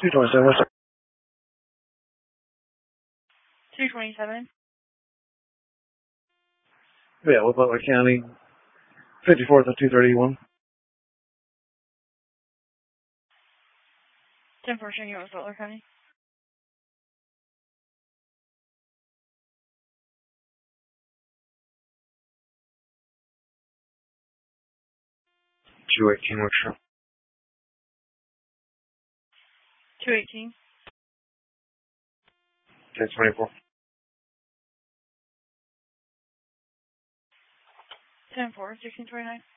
227 West. 227. Yeah, with Butler County. 54th and 231. 10-4 unit with Butler County. $218 Wickshire. 218. 1024. 10-4, 1629.